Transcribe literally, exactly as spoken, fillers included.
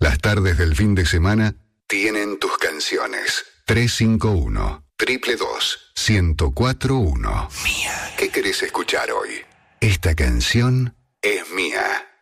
Las tardes del fin de semana tienen tus canciones. tres cinco uno, dos dos, uno cero cuatro uno. Mía. ¿Qué querés escuchar hoy? Esta canción es mía.